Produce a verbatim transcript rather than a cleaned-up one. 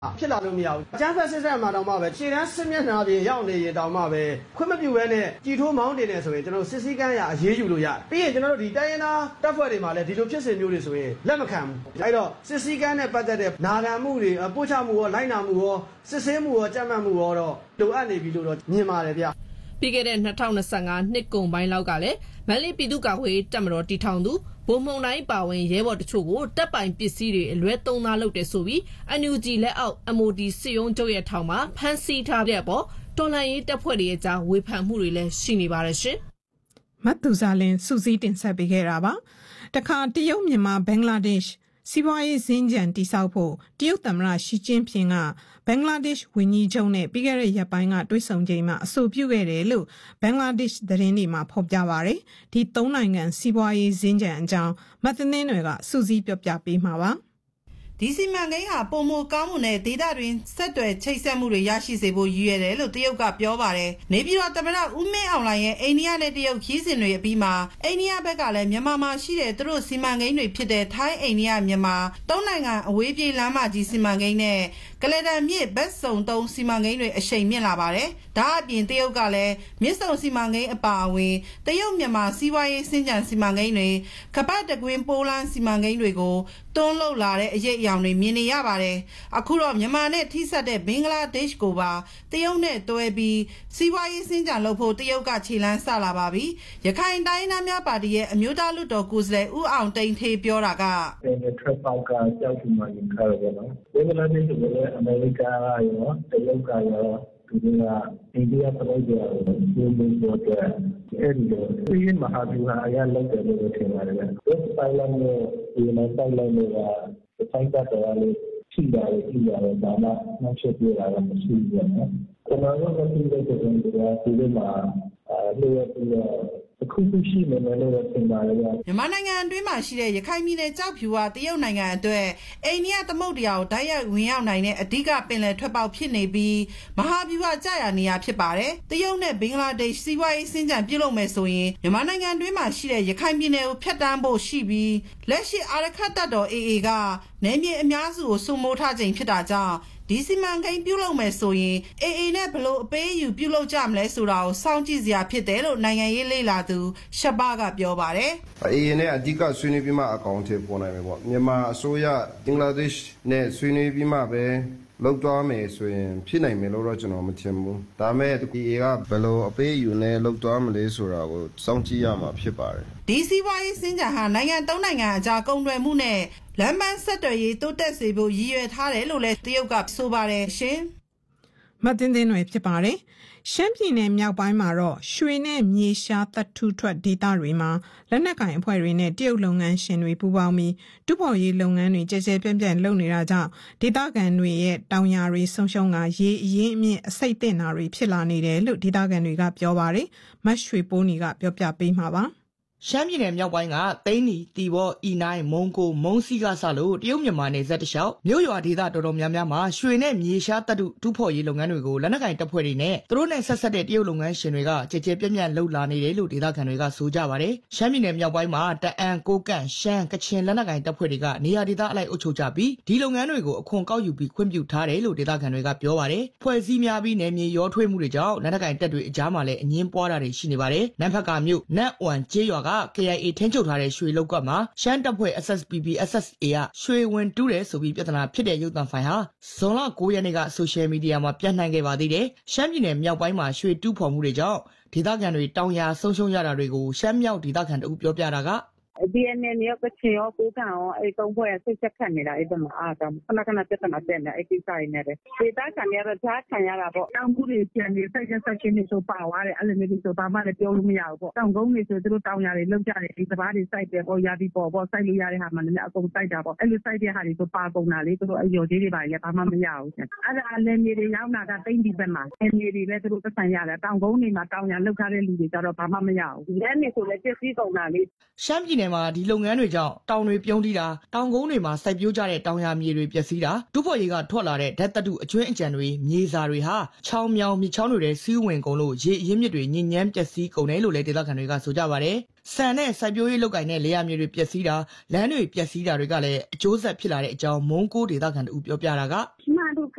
ဖြစ်လာလို့မရဘူးအကျန်းဖက်စစ်ဆက်မှာတောင်မှပဲခြေတန်းစစ်မျက်နှာပြင်ရောက်နေရင်တောင်မှပဲခွင့်မပြုဘဲနဲ့ကြည်ထိုးမောင်းတင်နေဆိုရင်ကျွန်တော်စစ်စည်းကမ်းရအရေးယူလို့ရတယ်ပြီးရင်ကျွန်တော်တို့ဒီတိုင်းရင်းသားတပ်ဖွဲ့တွေမှာလည်းဒီလိုဖြစ်စဉ်မျိုးတွေဆိုရင်လက်မခံဘူးအဲ့တော့စစ်စည်းကမ်းနဲ့ပတ်သက်တဲ့နာခံမှုတွေပို့ချမှုရောလိုက်နာမှုရောစစ်ဆေးမှုရောကြက်မှတ်မှုရောတော့လိုအပ်နေပြီလို့တော့မြင်ပါတယ်ဗျပြီးခဲ့တဲ့၂၀၂၅နှစ်ကုန်ပိုင်းလောက်ကလည်းမန္တလေးပြည်သူ့ကာကွယ်ရေးတပ်မတော်တည်ထောင်သူဗိုလ်မှူးတိုင်းပါဝင်ရဲဘော်တချို့ကိုတပ်ပိုင်ပစ္စည်းတွေအလွဲသုံးသားလုပ်တယ်ဆိုပြီး အန်ယူဂျီ လက်အောက် အမ်အိုဒီ စစ်ရုံးချုပ်ရဲ့ထောင်မှာဖမ်းဆီးထားတဲ့အပေါ်တော်လှန်ရေးတပ်ဖွဲ့တွေရဲ့ကြားဝေဖန်မှုတွေလည်းရှိနေပါတယ်ရှင်။မတ်သူဇာလင်းစုစည်းတင်ဆက်ပေးခဲ့တာပါ။တခါတရုတ်မြန်မာဘင်္ဂလားဒေ့ရှ်စီးပွားရေးစင်ကြံတိဆောက်ဖို့တရုတ်သမ္မတရှီကျင်းဖျင်ကဘင်္ဂလားဒေ့ရှ်ဝန်ကြီးချုပ်နဲ့ပြီးခဲ့တဲ့ရက်ပိုင်းကတွေ့ဆုံချိန်မှာအဆိုပြုခဲ့တယ်လို့ဘင်္ဂလားဒေ့ရှ်သတင်းတွေမှာဖော်ပြပါရယ်ဒီသုံးနိုင်ငံစီးပွားရေးစင်ကြံအကြောင်းမတ်တင်းတွေကစုစည်းပြောပြပေးမှာပါဒီစီမံကိန်းဟာပုံမကောင်းမှုနဲ့ဒေသတွင်ဆက်သွယ်ချိတ်ဆက်မှုတွေရရှိစေဖို့ရည်ရွယ်တယ်လို့တရုတ်ကပြောပါတယ်။နေပြည်တော်သမ္မတဦးမင်းအောင်လှိုင်ရဲ့အိန္ဒိယနဲ့တရုတ်ခီးစဉ်တွေအပြီးမှာအိန္ဒိယဘက်ကလည်းမြန်မာမှာရှိတဲ့သူတို့စီမံကိန်းတွေဖြစ်တဲ့ထိုင်းအိန္ဒိယမြန်မာသုံးနိုင်ငံအဝေးပြေးလမ်းမကြီးစီမံကိန်းနဲ့ကလဒန်မြစ်ဘက်စုံသုံးစီမံကိန်းတွေအရှိန်မြင့်လာပါတယ်။ဒါအပြင်တရုတ်ကလည်းမြစ်စုံစီမံကိန်းအပါအဝင်တရုတ်မြန်မာစီးပွားရေးစင်ကြံစီမံကိန်းတွေကပတ်တကွင်းပိုးလန်းစီမံကိန်းတွေကိုတွန်းလှုပ်လာတဲ့အရေးအယောင်တွေမြင်နေရပါတယ်။အခုတော့မြန်မာနဲ့ထိစပ်တဲ့ဘင်္ဂလားဒေ့ရှ်ကိုပါတရုတ်နဲ့တွဲပြီးစီးပွားရေးစင်ကြံလုပ်ဖို့တရုတ်ကခြေလှမ်းဆလာပါပြီ။ရခိုင်တိုင်းသားများပါတီရဲ့အမျိုးသားလွှတ်တော်ကိုယ်စားလှယ်ဦးအောင်တိန်ထေးပြောတာကတဲ့ထရက်ပေါက်ကကြောက်ချင်မှရင်ခါရတော့ဘင်္ဂလားဒေ့ရှ်ကလည်းအမေရိကန်ကရောတရုတ်ကရောသူကအိန္ဒိယပရိုဂျက်ကိုပြုလုပ်ဖို့တဲ့အဲဒီလိုဒီမဟာဗျူဟာအရလောက်တယ်လို့ထင်ပါတယ်။ဒီပိုင်းလည်းဒီမှာတိုင်းလည်းကဆိုင်တာတော်လေးရှိတယ်ရှိတယ်ဒါမှမဖြစ်ပြတာလည်းမရှိဘူးနော်။ကျွန်တော်တို့ကဒီလိုပုံစံတွေဒီမှာလိုရတဲ့အခုရှိနေတယ်လို့ထင်ပါတယ်ဗျာမြန်မာနိုင်ငံအတွင်းမှာရှိတဲ့ရခိုင်ပြည်နယ်ကြောက်ဖြူဟာတရုတ်နိုင်ငံအတွက်အိန္ဒိယသမုဒ္ဒရာကိုတိုက်ရိုက်ဝင်ရောက်နိုင်တဲ့အဓိကပင်လယ်ထွက်ပေါက်ဖြစ်နေပြီးမဟာဗျူဟာကြာရနေရဖြစ်ပါတယ်တရုတ်နဲ့ဘင်္ဂလားဒေ့ရှ်စီးပွားရေးစင်ကြံပြုလုပ်မယ်ဆိုရင်မြန်မာနိုင်ငံအတွင်းမှာရှိတဲ့ရခိုင်ပြည်နယ်ကိုဖျက်ဆီးဖို့ရှိပြီးလက်ရှိအာရခတ်တပ်တော် အေအေ ကနယ်မြေအများစုကိုစုမိုးထားခြင်းဖြစ်တာကြောင့်ဒီစီမံကိန်းပြုလုပ်မယ်ဆိုရင် အေအေ နဲ့ဘလို့အပေးအယူပြုလုပ်ကြမလဲဆိုတာကိုစောင့်ကြည့်စရာဖြစ်တယ်လို့နိုင်ငံရေးလေ့လာသူရှပါကပြောပါတယ်။အေအေ နဲ့အဓိကဆွေးနွေးပြီးမှအကောင့်ထဲပေါ်နိုင်မယ်ပေါ့။မြန်မာအစိုးရဘင်္ဂလားဒေ့ရှ်နဲ့ဆွေးနွေးပြီးမှပဲလောက်သွားမယ်ဆိုရင်ဖြစ်နိုင်မယ်လို့တော့ကျွန်တော်မထင်ဘူး။ဒါပေမဲ့ အေအေ ကဘယ်လိုအပေးအယူနဲ့လောက်သွားမလဲဆိုတာကိုစောင့်ကြည့်ရမှာဖြစ်ပါတယ်။ဒီစီးပွားရေးစင်ကြံဟာနိုင်ငံသုံးနိုင်ငံအကြားကုန်သွယ်မှုနဲ့လမ်းပန်းဆက်သွယ်ရေးတိုးတက်စေဖို့ရည်ရွယ်ထားတယ်လို့လည်းတရုတ်ကဆိုပါတယ်ရှင်။မတင်တင်တွေဖြစ်ပါတယ်။ရှမ်းပြည်နယ်မြောက်ပိုင်းမှာတော့ရွှေနဲ့မြေရှားသတ္ထုထွက်ဒေသတွေမှာလက်နက်ကင်အဖွဲ့တွေနဲ့တရုတ်လုပ်ငန်းရှင်တွေပူးပေါင်းပြီးတူဖော်ရေးလုပ်ငန်းတွေကြဲကြဲပြန့်ပြန့်လုပ်နေတာကြောင့်ဒေသခံတွေရဲ့တောင်ယာတွေဆုံးရှုံးကရေအရင်းအမြစ်အစိတ်တင်တာတွေဖြစ်လာနေတယ်လို့ဒေသခံတွေကပြောပါတယ်။မတ်ရွှေပိုးနီကပြောပြပေးမှာပါ။ရှမ်းပြည်နယ်မြောက်ပိုင်းကသိန်းနီတီဘော်အီနိုင်းမုံကိုမုံစီကစလို့တရုတ်မြန်မာနယ်စပ်တလျှောက်မြို့ရွာဒေသတော်တော်များများမှာရွှေနဲ့မြေရှားတပ်တုတူဖော်ရေးလုပ်ငန်းတွေကိုလက်နက်ကင်တပ်ဖွဲ့တွေနဲ့သူတို့နဲ့ဆက်ဆက်တဲ့တရုတ်လုပ်ငန်းရှင်တွေကကြည်ကြဲပြန့်ပြန့်လှုပ်လာနေတယ်လို့ဒေသခံတွေကဆိုကြပါတယ်ရှမ်းပြည်နယ်မြောက်ပိုင်းမှာတအန်ကိုကန့်ရှမ်းကချင်လက်နက်ကင်တပ်ဖွဲ့တွေကနေရာဒေသအလိုက်အုပ်ချုပ်ကြပြီးဒီလုပ်ငန်းတွေကိုအခွန်ကောက်ယူပြီးခွင့်ပြုထားတယ်လို့ဒေသခံတွေကပြောပါတယ်ဖွဲ့စည်းများပြီးနယ်မြေရောထွေးမှုတွေကြောင့်လက်နက်ကင်တပ်တွေအကြားမှာလည်းအငင်းပွားတာတွေရှိနေပါတယ်နန်းဖက်ကမြို့နတ်အွမ်ကျေးရွာက ကေအိုင်အေ ထင်းချုပ်ထားတဲ့ရွှေလောက်ကမှာရှမ်းတပ်ဖွဲ့ အက်စ် အက်စ် ပီ ပီ အက်စ် အက်စ် အေ ကရွှေဝင်တူးတယ်ဆိုပြီးပြဿနာဖြစ်တဲ့ရုပ်သံဖိုင်ဟာဇွန်လကိုးရက်နေ့ကဆိုရှယ်မီဒီယာမှာပြန့်နှံ့ခဲ့ပါသေးတယ်ရှမ်းပြည်နယ်မြောက်ပိုင်းမှာရွှေတူးဖော်မှုတွေကြောင့်ဒေသခံတွေတောင်ယာဆုံးရှုံးရတာတွေကိုရှမ်းမြောက်ဒေသခံတို့ပြောပြတာကဒီအန်အန်ရောကချင်ရောကိုကံရောအဲသုံးဖွဲ့ဆိတ်ချက်ခတ်နေတာအဲ့ဒါမှအားကြောင့်ခဏခဏပြဿနာတက်နေအဲ့ကိစ္စရင်းနဲ့ဒေသခံတွေကတော့ကြားခံရတာပေါ့တောင်မှုတွေပြန်နေစိတ်ချက်ဆက်ချင်းတွေဆိုပါသွားတယ်အဲ့လိုမျိုးဆိုဘာမှလည်းပြောလို့မရဘူးပေါ့တောင်ကုန်းတွေဆိုသူတို့တောင်ယာတွေလောက်ကြတယ်ဒီစပားတွေစိုက်တယ်ပေါ့ယာဒီပေါ်ပေါ့စိုက်လို့ရတဲ့ဟာမှလည်းအကုန်စိုက်တာပေါ့အဲ့လိုစိုက်တဲ့ဟာတွေဆိုပါကုန်တာလေသူတို့အယော်ကြီးတွေပါလေဘာမှမရဘူးအဲ့ဒါလည်းမြေတွေရောက်တာကတိမ့်ဒီဘက်မှာအဲ့မြေတွေလည်းသူတို့သက်ဆိုင်ရတယ်တောင်ကုန်းတွေမှာတောင်ယာလောက်ထားတဲ့လူတွေကြတော့ဘာမှမရဘူးလက်နေဆိုလည်းပြည့်စည်ကုန်တာလေရှမ်းပြည်နယ်မှာဒီလုပ်ငန်းတွေကြောင့်တောင်တွေပြုံးတီးတာတောင်ကုန်းတွေမှာစိုက်ပျိုးကြတဲ့တောင်ယာမြေတွေပျက်စီးတာတူဖော်ရေးကထွက်လာတဲ့ဓာတ်သတ္တုအကျွင်းအကြံတွေမြေစာတွေဟာချောင်းမြောင်မြစ်ချောင်းတွေထဲစီးဝင်ကုန်လို့ရေအရင်းမြစ်တွေညဉ့်ညမ်းပျက်စီးကုန်တယ်လို့လည်းဒေသခံတွေကဆိုကြပါတယ်ဆန်နဲ့စိုက်ပျိုးရေးလုပ်ကိုင်တဲ့လေယာမြေတွေပျက်စီးတာလမ်းတွေပျက်စီးတာတွေကလည်းအကျိုးဆက်ဖြစ်လာတဲ့အကြောင်းမုံကိုဒေသခံတို့ပြောပြတာကမှန်တူခ